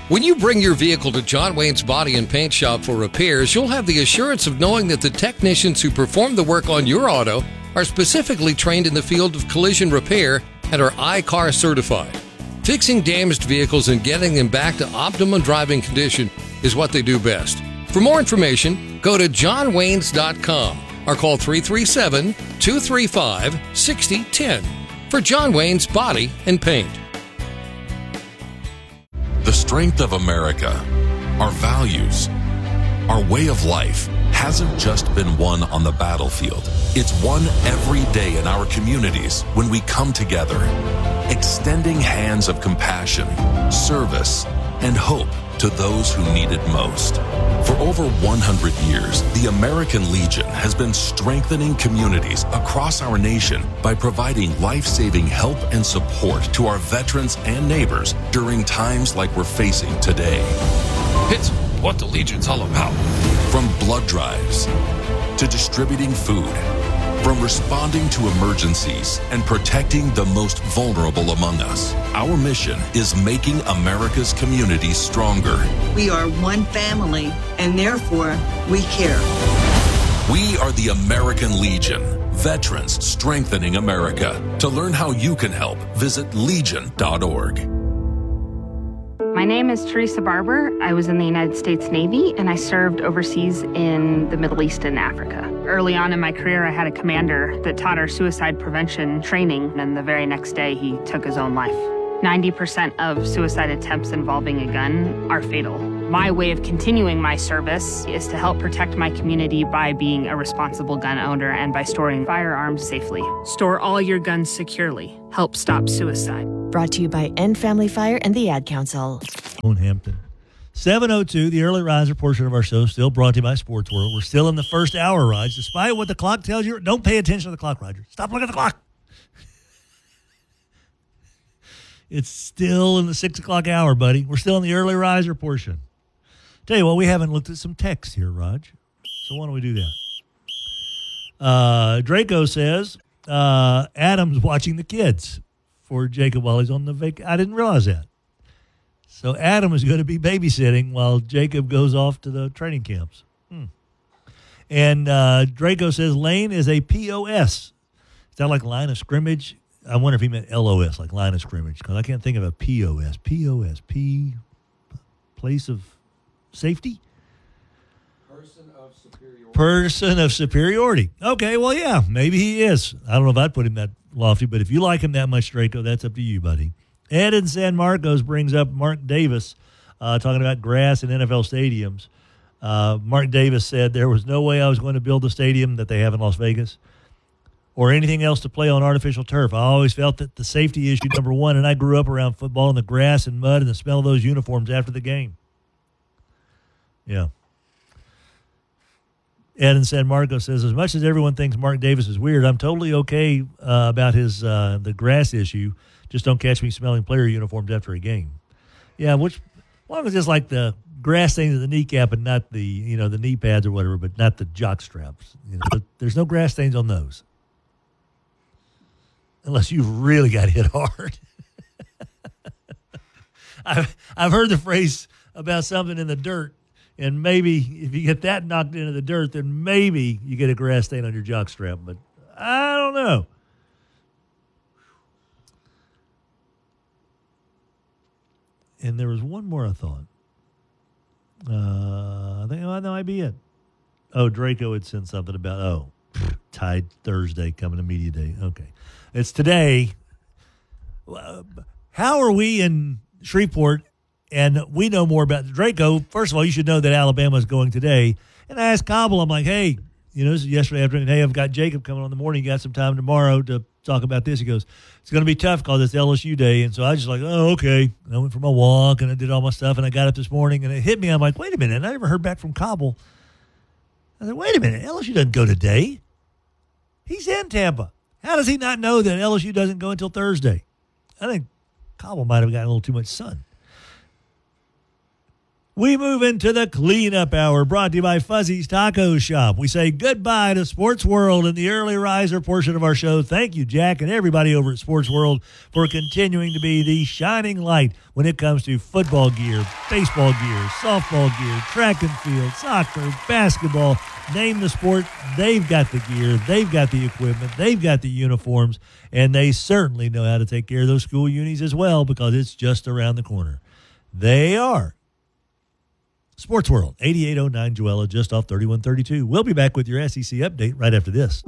When you bring your vehicle to John Wayne's Body and Paint Shop for repairs, you'll have the assurance of knowing that the technicians who perform the work on your auto are specifically trained in the field of collision repair and are I-CAR certified. Fixing damaged vehicles and getting them back to optimum driving condition is what they do best. For more information, go to johnwaynes.com or call 337-235-6010 for John Wayne's Body and Paint. The strength of America, our values, our way of life hasn't just been won on the battlefield. It's won every day in our communities when we come together, extending hands of compassion, service, and hope to those who need it most. For over 100 years, the American Legion has been strengthening communities across our nation by providing life-saving help and support to our veterans and neighbors during times like we're facing today. It's what the Legion's all about. From blood drives to distributing food, from responding to emergencies and protecting the most vulnerable among us, our mission is making America's communities stronger. We are one family, and therefore we care. We are the American Legion, veterans strengthening America. To learn how you can help, visit legion.org. My name is Teresa Barber. I was in the United States Navy, and I served overseas in the Middle East and Africa. Early on in my career, I had a commander that taught our suicide prevention training, and the very next day, he took his own life. 90% of suicide attempts involving a gun are fatal. My way of continuing my service is to help protect my community by being a responsible gun owner and by storing firearms safely. Store all your guns securely. Help stop suicide. Brought to you by End Family Fire and the Ad Council. Hampton. 7:02, the early riser portion of our show, still brought to you by Sports World. We're still in the first hour, Raj. Despite what the clock tells you, don't pay attention to the clock, Roger. Stop looking at the clock. It's still in the 6 o'clock hour, buddy. We're still in the early riser portion. Tell you what, we haven't looked at some texts here, Raj. So why don't we do that? Draco says, Adam's watching the kids for Jacob while he's on the vacation. I didn't realize that. So Adam is going to be babysitting while Jacob goes off to the training camps. And Draco says Lane is a POS. Is that like line of scrimmage? I wonder if he meant LOS, like line of scrimmage, because I can't think of a POS. POS, place of safety? Person of superiority. Okay, well, yeah, maybe he is. I don't know if I'd put him that lofty, but if you like him that much, Draco, that's up to you, buddy. Ed in San Marcos brings up Mark Davis talking about grass in NFL stadiums. Mark Davis said there was no way I was going to build a stadium that they have in Las Vegas or anything else to play on artificial turf. I always felt that the safety issue, number one, and I grew up around football and the grass and mud and the smell of those uniforms after the game. Yeah. Ed in San Marcos says, as much as everyone thinks Mark Davis is weird, I'm totally okay about his the grass issue. Just don't catch me smelling player uniforms after a game. Yeah, which, as long as it's like the grass stains of the kneecap and not the, the knee pads or whatever, but not the jock straps. There's no grass stains on those. Unless you really got hit hard. I've heard the phrase about something in the dirt, and maybe if you get that knocked into the dirt, then maybe you get a grass stain on your jock strap, but I don't know. And there was one more I thought. I think that might be it. Oh, Draco had sent something about, Tide Thursday coming to Media Day. Okay. It's today. How are we in Shreveport? And we know more about Draco. First of all, you should know that Alabama is going today. And I asked Cobble, I'm like, hey, this is yesterday afternoon. Hey, I've got Jacob coming on in the morning. You got some time tomorrow to talk about this? He goes, it's going to be tough because it's LSU day. And so I was just like, oh, okay. And I went for my walk and I did all my stuff. And I got up this morning and it hit me. I'm like, wait a minute. And I never heard back from Cobble. I said, wait a minute. LSU doesn't go today. He's in Tampa. How does he not know that LSU doesn't go until Thursday? I think Cobble might have gotten a little too much sun. We move into the cleanup hour, brought to you by Fuzzy's Taco Shop. We say goodbye to Sports World in the early riser portion of our show. Thank you, Jack, and everybody over at Sports World for continuing to be the shining light when it comes to football gear, baseball gear, softball gear, track and field, soccer, basketball. Name the sport, they've got the gear, they've got the equipment, they've got the uniforms, and they certainly know how to take care of those school unis as well because it's just around the corner. They are Sports World, 8809 Joella, just off 3132. We'll be back with your SEC update right after this.